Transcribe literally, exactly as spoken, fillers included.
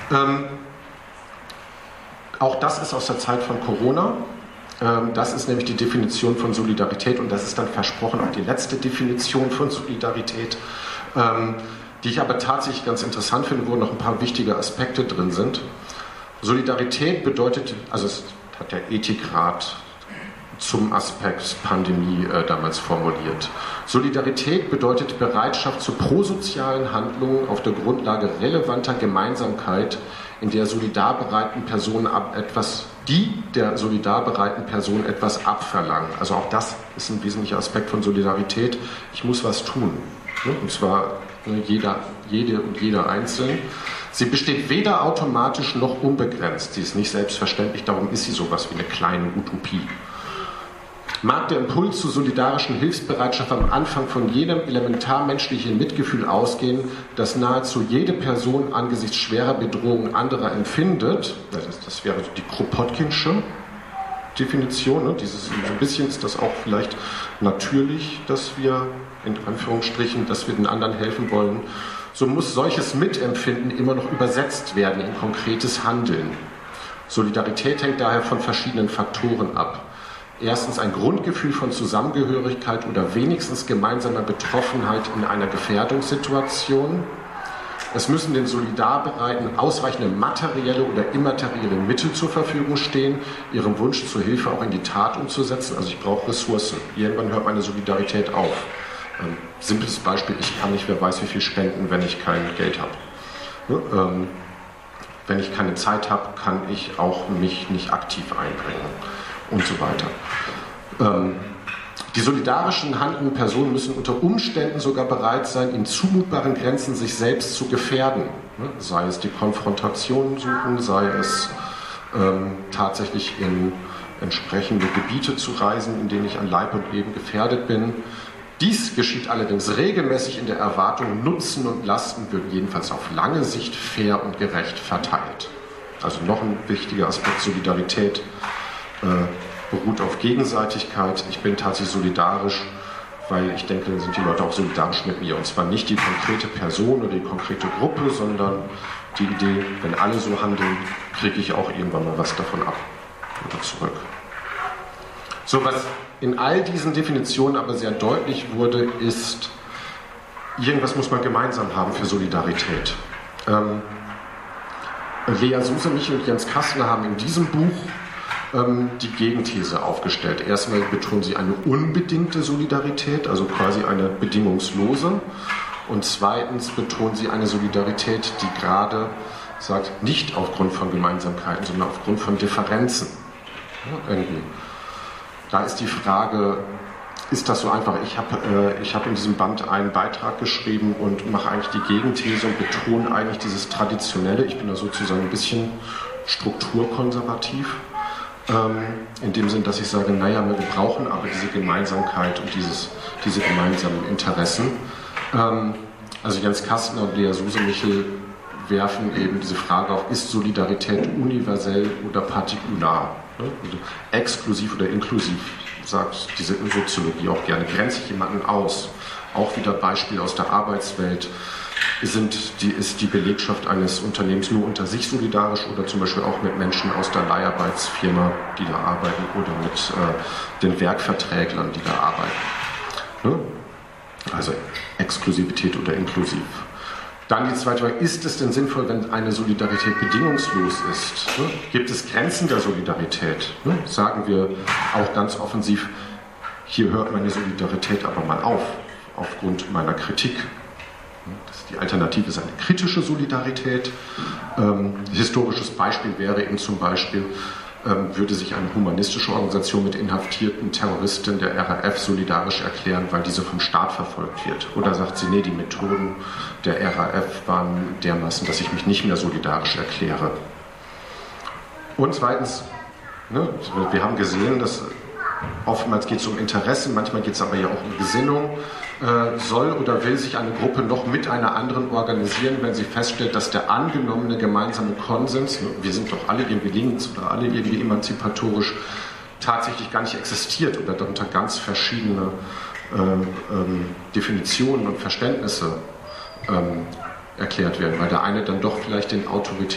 Ähm, auch das ist aus der Zeit von Corona. Ähm, das ist nämlich die Definition von Solidarität und das ist dann versprochen auch die letzte Definition von Solidarität, ähm, die ich aber tatsächlich ganz interessant finde, wo noch ein paar wichtige Aspekte drin sind. Solidarität bedeutet, also es hat der Ethikrat zum Aspekt Pandemie äh, damals formuliert. Solidarität bedeutet Bereitschaft zu prosozialen Handlungen auf der Grundlage relevanter Gemeinsamkeit, in der solidarbereiten Personen ab etwas, die der solidarbereiten Person etwas abverlangen. Also auch das ist ein wesentlicher Aspekt von Solidarität. Ich muss was tun. Ne? Und zwar ne, jeder, jede und jeder einzeln. Sie besteht weder automatisch noch unbegrenzt. Sie ist nicht selbstverständlich, darum ist sie sowas wie eine kleine Utopie. Mag der Impuls zur solidarischen Hilfsbereitschaft am Anfang von jedem elementar menschlichen Mitgefühl ausgehen, das nahezu jede Person angesichts schwerer Bedrohungen anderer empfindet, das, das wäre die Kropotkinsche Definition, ne? Dieses, so ein bisschen ist das auch vielleicht natürlich, dass wir, in Anführungsstrichen, dass wir den anderen helfen wollen, so muss solches Mitempfinden immer noch übersetzt werden in konkretes Handeln. Solidarität hängt daher von verschiedenen Faktoren ab. Erstens ein Grundgefühl von Zusammengehörigkeit oder wenigstens gemeinsamer Betroffenheit in einer Gefährdungssituation. Es müssen den Solidarbereiten ausreichende materielle oder immaterielle Mittel zur Verfügung stehen, ihren Wunsch zur Hilfe auch in die Tat umzusetzen. Also ich brauche Ressourcen. Irgendwann hört meine Solidarität auf. Ähm, simples Beispiel, ich kann nicht, wer weiß wie viel spenden, wenn ich kein Geld habe. Ne? Ähm, wenn ich keine Zeit habe, kann ich auch mich nicht aktiv einbringen. Und so weiter. Ähm, die solidarischen handelnden Personen müssen unter Umständen sogar bereit sein, in zumutbaren Grenzen sich selbst zu gefährden. Ne? Sei es die Konfrontation suchen, sei es ähm, tatsächlich in entsprechende Gebiete zu reisen, in denen ich an Leib und Leben gefährdet bin. Dies geschieht allerdings regelmäßig in der Erwartung, Nutzen und Lasten würden jedenfalls auf lange Sicht fair und gerecht verteilt. Also noch ein wichtiger Aspekt Solidarität. Äh, beruht auf Gegenseitigkeit. Ich bin tatsächlich solidarisch, weil ich denke, dann sind die Leute auch solidarisch mit mir. Und zwar nicht die konkrete Person oder die konkrete Gruppe, sondern die Idee, wenn alle so handeln, kriege ich auch irgendwann mal was davon ab oder zurück. So, was in all diesen Definitionen aber sehr deutlich wurde, ist, irgendwas muss man gemeinsam haben für Solidarität. Ähm, Lea Susemichel und Jens Kastner haben in diesem Buch die Gegenthese aufgestellt. Erstmal betonen sie eine unbedingte Solidarität, also quasi eine bedingungslose. Und zweitens betonen sie eine Solidarität, die gerade sagt, nicht aufgrund von Gemeinsamkeiten, sondern aufgrund von Differenzen. Ja, irgendwie. Da ist die Frage, ist das so einfach? Ich habe äh, ich hab in diesem Band einen Beitrag geschrieben und mache eigentlich die Gegenthese und betone eigentlich dieses Traditionelle. Ich bin da sozusagen ein bisschen strukturkonservativ. Ähm, in dem Sinn, dass ich sage, naja, wir brauchen aber diese Gemeinsamkeit und dieses, diese gemeinsamen Interessen. Ähm, also Jens Kastner und Lea Susemichel werfen eben diese Frage auf, ist Solidarität universell oder partikular? Ne? Also exklusiv oder inklusiv, sagt diese Soziologie auch gerne. Grenze ich jemanden aus? Auch wieder Beispiele aus der Arbeitswelt. Sind die, ist die Belegschaft eines Unternehmens nur unter sich solidarisch oder zum Beispiel auch mit Menschen aus der Leiharbeitsfirma, die da arbeiten, oder mit äh, den Werkverträglern, die da arbeiten. Ne? Also Exklusivität oder inklusiv. Dann die zweite Frage, ist es denn sinnvoll, wenn eine Solidarität bedingungslos ist? Ne? Gibt es Grenzen der Solidarität? Ne? Sagen wir auch ganz offensiv, hier hört meine Solidarität aber mal auf, aufgrund meiner Kritik. Die Alternative ist eine kritische Solidarität. Ähm, historisches Beispiel wäre eben zum Beispiel, ähm, würde sich eine humanistische Organisation mit inhaftierten Terroristen der R A F solidarisch erklären, weil diese vom Staat verfolgt wird. Oder sagt sie, nee, die Methoden der R A F waren dermaßen, dass ich mich nicht mehr solidarisch erkläre. Und zweitens, ne, wir haben gesehen, dass oftmals geht es um Interessen, manchmal geht es aber ja auch um Gesinnung. Äh, soll oder will sich eine Gruppe noch mit einer anderen organisieren, wenn sie feststellt, dass der angenommene gemeinsame Konsens, ne, wir sind doch alle irgendwie links oder alle irgendwie emanzipatorisch, tatsächlich gar nicht existiert oder darunter ganz verschiedene äh, ähm, Definitionen und Verständnisse ähm, erklärt werden, weil der eine dann doch vielleicht den Autorität